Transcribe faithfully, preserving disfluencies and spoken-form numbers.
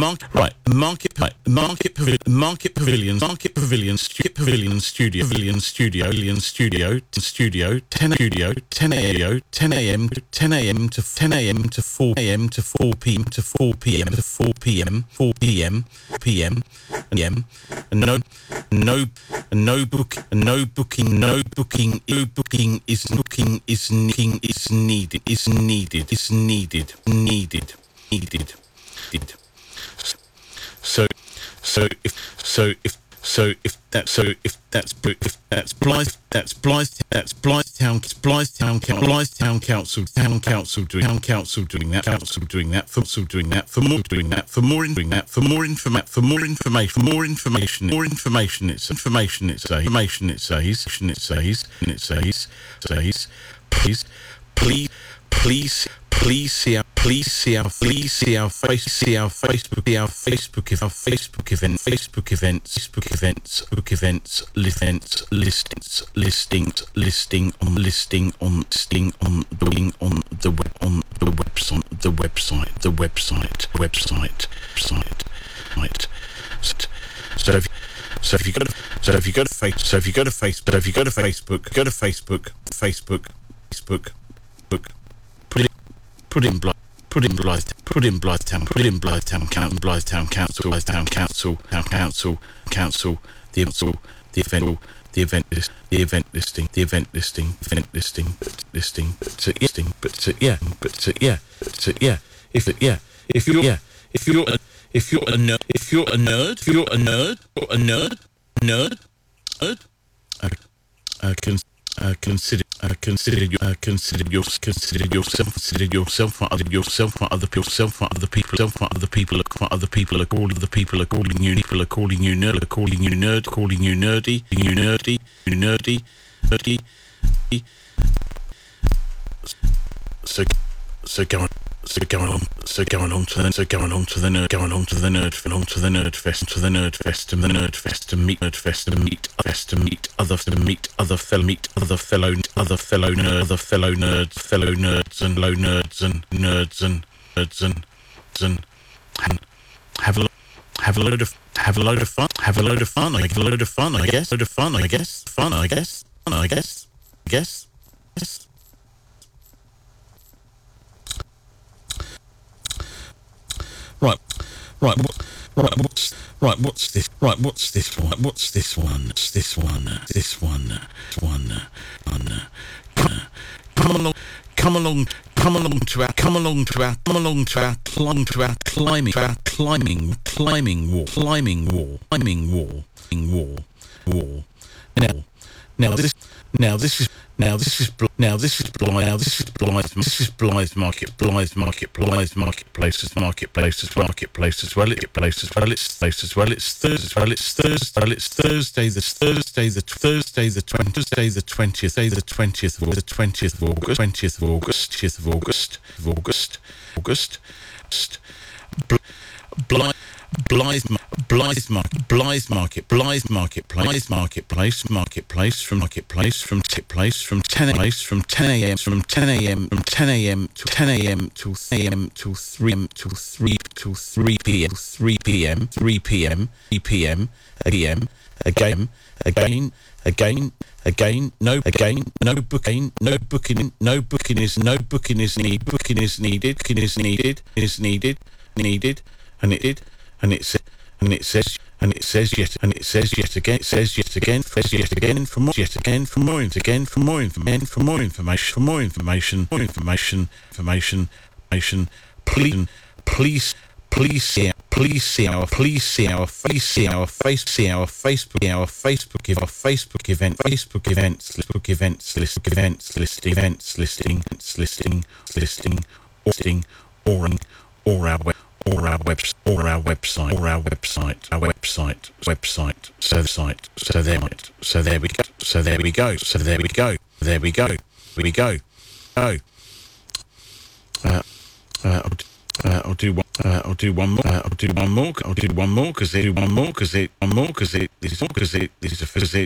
market, right, market, right, market, pavilion, market pavilions, market pavilions, stu- pavilion studio, pavilion studio, pavilion studio, studio, ten studio, ten a.m. ten a.m. ten a.m. to ten a.m. to four a.m. to four p.m. to four p.m. to four p.m. four p.m. p.m. and and no, no, no book, no booking, no booking, no booking is booking is booking is needed, is needed, is needed, needed, needed, needed. So, so if, so if, so if that, so if that's, if that's Blythe, that's Blythe, that's Blythe Town, Blythe Town, Blythe Town Council, Town Council doing, Town Council doing that, Council doing that, for Council doing that, for more doing that, for more doing that, for more information, for more information, for more information, more information. It's information. It says, information. It says, it says, it says, says, please, please, please. Please see our, please see our, please see our face, see our Facebook, see our Facebook, if our Facebook event, Facebook events, Facebook events, book events, events, listings, listings, listing on, listing on, listing on, doing on the web, on the website, the website, the website, website, site, site. So if, so if you go to, so if you go to face, so if you go to Facebook, so if you go to Facebook, go to Facebook, Facebook, Facebook, book. Put in Blythe, put in Blythe, put in Blythe Town, put in Blythe Town Council, Blythe Town Council, Blythe Town Council, Town Council, Council, the council, the event, the event list, the event listing, the event listing, event listing, listing, to listing, but to yeah, but to yeah, to yeah, if yeah, if you're yeah, if you're a, if you're a nerd, if you're a nerd, if you're a nerd, or a nerd, nerd, nerd, I, I can. Uh, consider, uh, consider, you, uh, consider your, consider yourself, consider yourself for other, yourself for other people, self for other people, self for other people, for other people, are calling the people are calling you, people are calling you nerd, are calling you nerd, calling you nerdy, you nerdy, you nerdy, nerdy. So, so go on. So going on, so going on to the, so going on to the nerd, going on to the nerd, on to the nerd fest, to the nerd fest, and the nerd fest to meet, nerd fest to meet, fest to meet other, to meet other fellow, meet other fellow, other fellow nerd, other fellow nerds, fellow nerds and low nerds and nerds and nerds and and and have a have a load of have a load of fun, have a load of fun, I have a load of fun, I guess, load of fun, I guess, fun, I guess, fun, I guess, guess, yes. Right, right, what, right, what's, right, what's this, right, what's this one, what's this one, what's this one, this one, one, one, come along, come along, come along to our, come along to our, come along to our, climb to our climbing, to our climbing, climbing wall, climbing wall, climbing wall, wall, wall. Now, now this, now this is. Now this is now this is Blythe. Now this is Blythe. This is Blythe Market. Blythe Market. Blythe Marketplaces. Marketplaces. Marketplaces. Well, it places. Well, it's places. Well, it's Thursday. Well, it's Thursday. Well, it's Thursday. The Thursday. The Thursday. The Thursday. The twentieth. Day the twentieth. The twentieth of August. Twentieth of August. Twentieth of August. August. August. August. Blythe. Blythe, Blythe Market, Blythe Market, Blythe Market, Blythe Marketplace, Marketplace from Marketplace from Marketplace from ten a.m. from ten a.m. from ten a.m. from ten a.m. to ten a.m. to three a.m. to three a.m. to three to three p.m. three p.m. three p.m. three p.m. again, again, again, again, again, no, again, no booking, no booking, no booking is no booking is need, booking is needed, booking is needed, is needed, needed, and it did. And it says, and it says, and it says yet, and it says yet again, it says yet again, says yet again for more, yet again for more, again for more information, for more information, for more information, more information, information, information. Please, please, please see, please see our, please see our, please see our face, see our Facebook, our Facebook, our Facebook event, Facebook events, Facebook events, list events, list events, listing, listing, listing, listing, or or our web. Or our web, or our website, or our website, our website, website. So the site, so there, so there we go, so there we go, so there we go, there we go, we go, go. Uh, uh, I'll, uh, I'll do one, uh, I'll do one more, uh, I'll do one more, I'll do one more because they do one more because it, one more because it, this is because it, this is a,